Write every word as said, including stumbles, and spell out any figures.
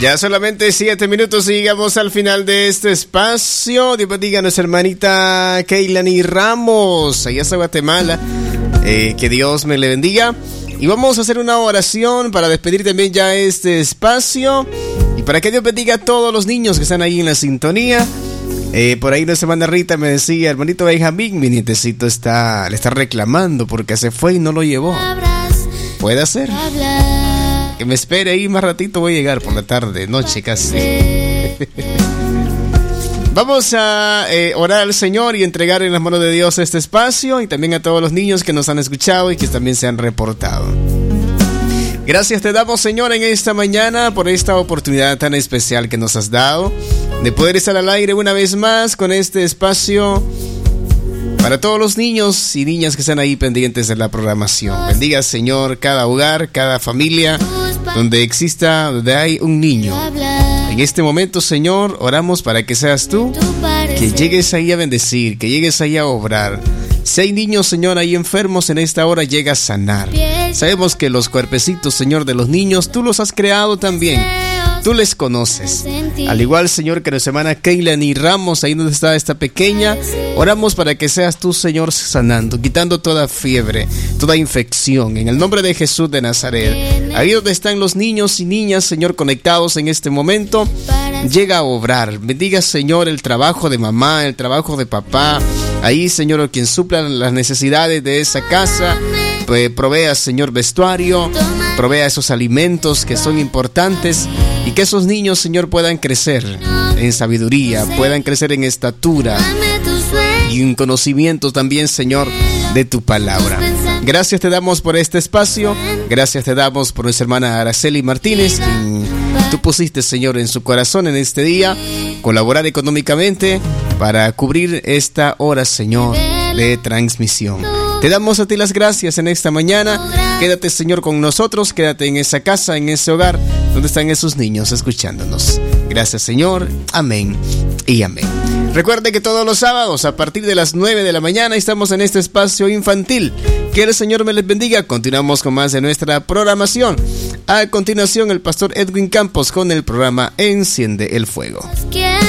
Ya solamente siete minutos y llegamos al final de este espacio. Dios bendiga a nuestra hermanita Keilani Ramos, allá hasta Guatemala. Eh, que Dios me le bendiga. Y vamos a hacer una oración para despedir también ya este espacio. Y para que Dios bendiga a todos los niños que están ahí en la sintonía. Eh, por ahí nuestra hermana Rita me decía, hermanito Benjamín, mi nietecito está, le está reclamando porque se fue y no lo llevó. Puede ser. Que me espere ahí más ratito, voy a llegar por la tarde, noche casi. Vamos a eh, orar al Señor y entregar en las manos de Dios este espacio y también a todos los niños que nos han escuchado y que también se han reportado. Gracias te damos, Señor, en esta mañana por esta oportunidad tan especial que nos has dado de poder estar al aire una vez más con este espacio para todos los niños y niñas que están ahí pendientes de la programación. Bendiga, Señor, cada hogar, cada familia donde exista, donde hay un niño. En este momento, Señor, oramos para que seas tú que llegues ahí a bendecir, que llegues ahí a obrar. Si hay niños, Señor, ahí enfermos en esta hora, llega a sanar. Sabemos que los cuerpecitos, Señor, de los niños, tú los has creado también. Tú les conoces. Al igual, Señor, que nuestra hermana Keilani Ramos, ahí donde está esta pequeña, oramos para que seas tú, Señor, sanando, quitando toda fiebre, toda infección, en el nombre de Jesús de Nazaret. Ahí donde están los niños y niñas, Señor, conectados en este momento, llega a obrar. Bendiga, Señor, el trabajo de mamá, el trabajo de papá. Ahí, Señor, quien supla las necesidades de esa casa. Pues provea, Señor, vestuario, provea esos alimentos que son importantes y que esos niños, Señor, puedan crecer en sabiduría, puedan crecer en estatura y en conocimiento también, Señor, de tu palabra. Gracias te damos por este espacio, gracias te damos por nuestra hermana Araceli Martínez, quien tú pusiste, Señor, en su corazón en este día, colaborar económicamente para cubrir esta hora, Señor, de transmisión. Te damos a ti las gracias en esta mañana. Quédate, Señor, con nosotros. Quédate en esa casa, en ese hogar donde están esos niños escuchándonos. Gracias, Señor. Amén y amén. Recuerde que todos los sábados a partir de las nueve de la mañana estamos en este espacio infantil. Que el Señor me les bendiga. Continuamos con más de nuestra programación. A continuación, el pastor Edwin Campos con el programa Enciende el Fuego.